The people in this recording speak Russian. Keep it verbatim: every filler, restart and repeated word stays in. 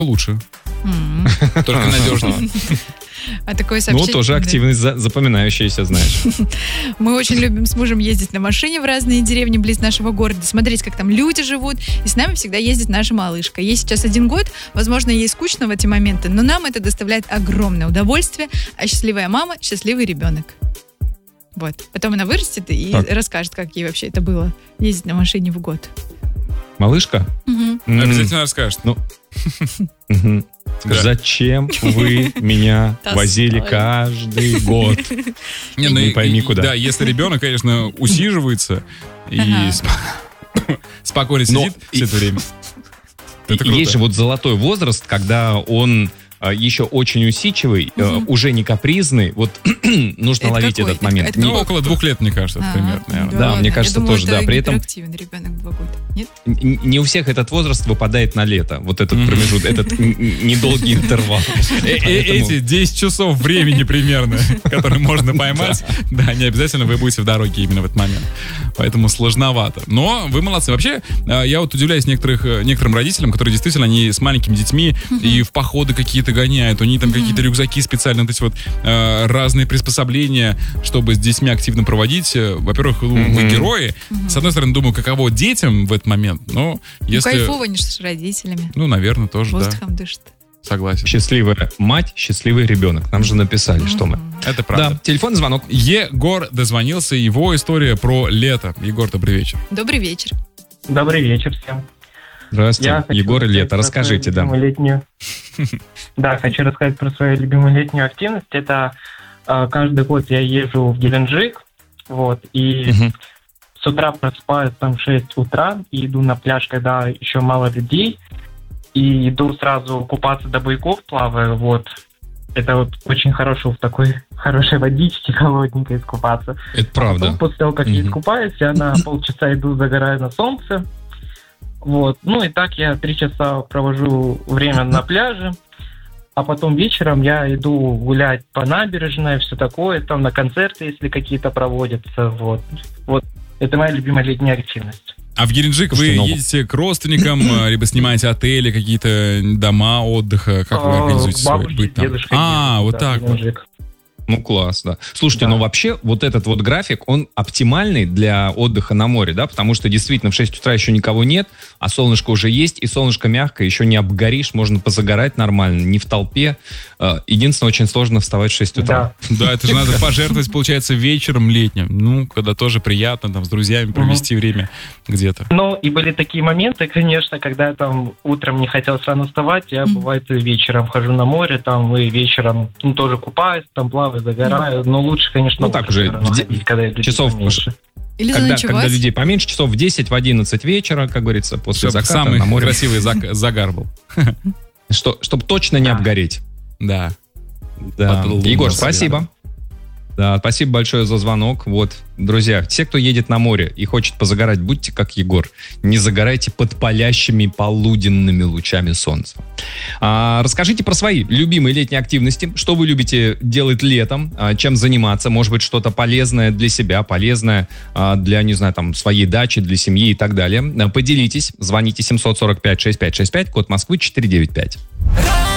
лучше. Mm. Только надежно. А такое сообщение... Ну, тоже активность запоминающаяся, знаешь. Мы очень любим с мужем ездить на машине в разные деревни близ нашего города, смотреть, как там люди живут, и с нами всегда ездит наша малышка. Ей сейчас один год, возможно, ей скучно в эти моменты, но нам это доставляет огромное удовольствие, а счастливая мама – счастливый ребенок. Вот. Потом она вырастет и так. расскажет, как ей вообще это было, ездить на машине в год. Малышка? Угу. Mm. Обязательно расскажет. Ну... Зачем вы меня возили каждый год? Не, ну, не пойми куда. Да, если ребенок, конечно, усиживается и спокойно сидит все это время. Есть же вот золотой возраст, когда он еще очень усидчивый, угу. уже не капризный, вот нужно это ловить какой? этот момент. Это, это ну, около двух лет, мне кажется, а, примерно. Да, да, мне кажется, я думала, тоже. Да, при этом ребенок два года. Нет? Не у всех этот возраст выпадает на лето. Вот этот промежуток, этот недолгий интервал. Эти десять часов времени примерно, которые можно поймать, да, не обязательно вы будете в дороге именно в этот момент. Поэтому сложновато. Но вы молодцы. Вообще, я вот удивляюсь некоторым родителям, которые действительно, они с маленькими детьми и в походы какие-то гоняют, у них там mm-hmm. какие-то рюкзаки специальные, вот эти вот э, разные приспособления, чтобы с детьми активно проводить. Во-первых, mm-hmm. вы герои. Mm-hmm. С одной стороны, думаю, каково детям в этот момент, но если... Ну, кайфово не с родителями. Ну, наверное, тоже, воздухом да. дышит. Согласен. Счастливая мать, счастливый ребенок. Нам же написали, mm-hmm. что мы. Это правда. Да, телефонный звонок. Егор дозвонился, его история про лето. Егор, добрый вечер. Добрый вечер. Добрый вечер всем. Здравствуйте, Егор и Лето, расскажите, да. Летнюю... Да, хочу рассказать про свою любимую летнюю активность. Это э, каждый год я езжу в Геленджик, вот, и uh-huh. с утра просыпаюсь там в шесть утра и иду на пляж, когда еще мало людей, и иду сразу купаться до буйков, плаваю, вот. Это вот очень хорошо в такой хорошей водичке холодненькой искупаться. Это правда. Потом, после того, как uh-huh. я искупаюсь, я на полчаса иду, загораю на солнце. Вот. Ну и так я три часа провожу время на пляже, а потом вечером я иду гулять по набережной, все такое, там на концерты, если какие-то проводятся. Вот. Вот. Это моя любимая летняя активность. А в Геленджик вы едете к родственникам, либо снимаете отели, какие-то дома отдыха? Как вы организуете свой быт там? А, вот так вот. Ну, класс, да. Слушайте, да. но вообще вот этот вот график, он оптимальный для отдыха на море, да, потому что действительно в шесть утра еще никого нет, а солнышко уже есть, и солнышко мягкое, еще не обгоришь, можно позагорать нормально, не в толпе. Единственное, очень сложно вставать в шесть утра. Да, да, это же надо пожертвовать, получается, вечером летним, ну, когда тоже приятно там с друзьями провести время где-то. Ну, и были такие моменты, конечно, когда я там утром не хотел рано вставать, я, бывает, вечером хожу на море, там, и вечером, ну, тоже купаюсь, там, плаваю, загораю, но лучше, конечно, ну так уже ходить, когда людей часов поменьше. Или когда, когда людей поменьше, часов в десять, в одиннадцать вечера, как говорится, после чтобы заката самый на море. Красивый загар был. Что, чтобы точно не обгореть. Да. Да. Егор, спасибо. Да, спасибо большое за звонок. Вот, друзья, все, кто едет на море и хочет позагорать, будьте как Егор. Не загорайте под палящими полуденными лучами солнца. А, расскажите про свои любимые летние активности. Что вы любите делать летом? А, чем заниматься? Может быть, что-то полезное для себя, полезное а, для, не знаю, там, своей дачи, для семьи и так далее. А, поделитесь. Звоните семь сорок пять шестьдесят пять шестьдесят пять, код Москвы четыреста девяносто пять.